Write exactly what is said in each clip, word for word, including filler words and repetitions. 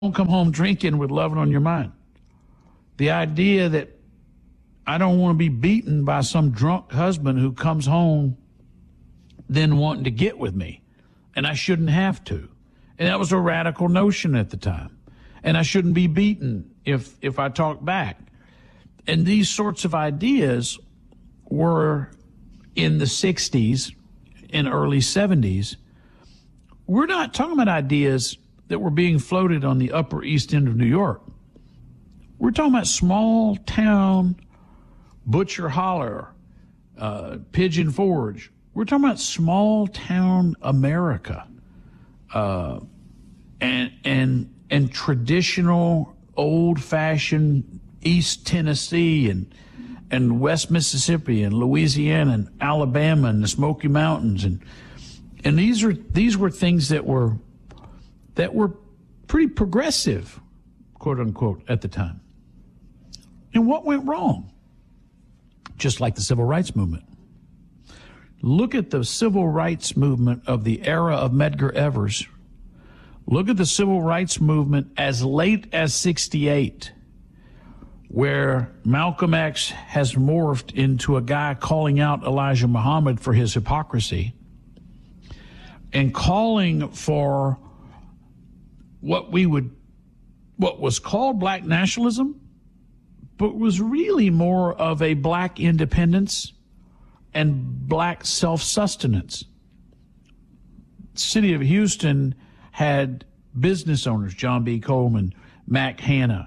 Don't come home drinking with loving on your mind. The idea that I don't want to be beaten by some drunk husband who comes home then wanting to get with me, and I shouldn't have to. And that was a radical notion at the time. And I shouldn't be beaten if if I talk back. And these sorts of ideas were in the sixties and early seventies. We're not talking about ideas that were being floated on the Upper East End of New York. We're talking about small town, Butcher Holler, uh, Pigeon Forge. We're talking about small town America, uh, and and and traditional, old-fashioned East Tennessee and and West Mississippi and Louisiana and Alabama and the Smoky Mountains, and and these are these were things that were that were pretty progressive, quote unquote, at the time. And what went wrong? Just like the civil rights movement. Look at the civil rights movement of the era of Medgar Evers. Look at the civil rights movement as late as sixty-eight, where Malcolm X has morphed into a guy calling out Elijah Muhammad for his hypocrisy and calling for what we would, what was called black nationalism, but was really more of a black independence and black self-sustenance. City of Houston had business owners, John B. Coleman, Mac Hanna,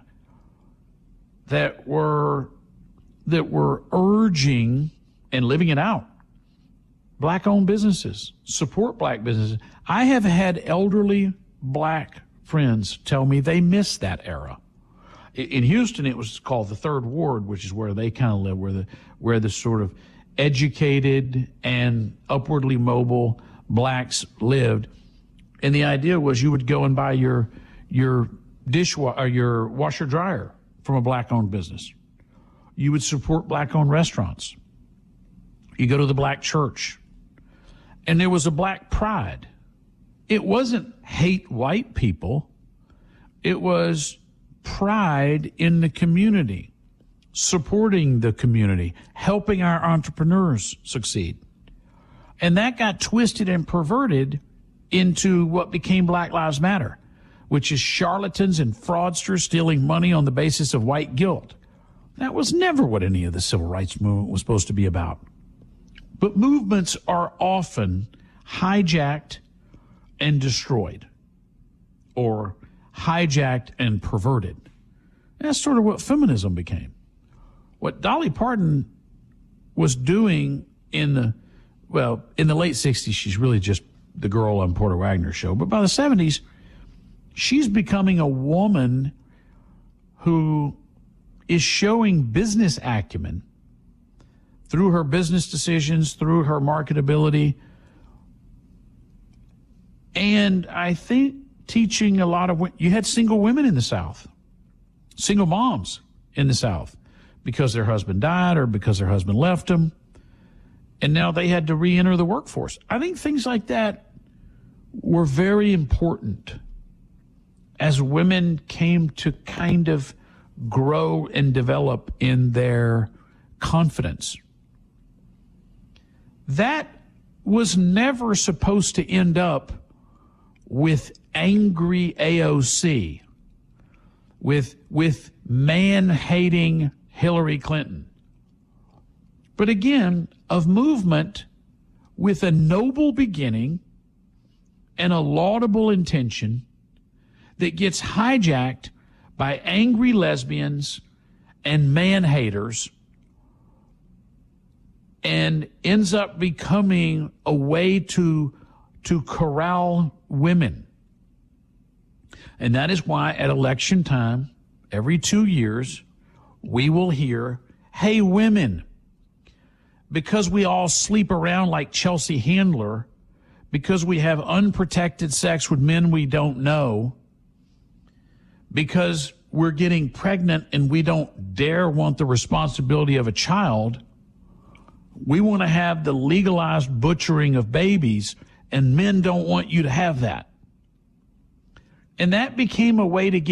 that were that were urging and living it out. Black-owned businesses, support black businesses. I have had elderly black friends tell me they miss that era. In Houston, it was called the Third Ward, which is where they kind of live, where the where the sort of educated and upwardly mobile blacks lived. And the idea was you would go and buy your your dishwasher or your washer dryer from a black-owned business. You would support black-owned restaurants. You go to the black church. And there was a black pride. It wasn't hate white people. It was pride in the community, supporting the community, helping our entrepreneurs succeed. And that got twisted and perverted into what became Black Lives Matter, which is charlatans and fraudsters stealing money on the basis of white guilt. That was never what any of the civil rights movement was supposed to be about. But movements are often hijacked and destroyed, or hijacked and perverted. And that's sort of what feminism became. What Dolly Parton was doing in the, well, in the late sixties, she's really just the girl on Porter Wagner's show. But by the seventies, she's becoming a woman who is showing business acumen through her business decisions, through her marketability, and I think teaching a lot of, you had single women in the South, single moms in the South, because their husband died or because their husband left them, and now they had to re-enter the workforce. I think things like that were very important as women came to kind of grow and develop in their confidence. That was never supposed to end up with angry A O C, with, with man-hating Hillary Clinton. But again, of movement with a noble beginning and a laudable intention that gets hijacked by angry lesbians and man-haters and ends up becoming a way to, to corral women. And that is why at election time, every two years, we will hear, hey, women, because we all sleep around like Chelsea Handler, because we have unprotected sex with men we don't know, because we're getting pregnant and we don't dare want the responsibility of a child, we want to have the legalized butchering of babies, and men don't want you to have that. And that became a way to get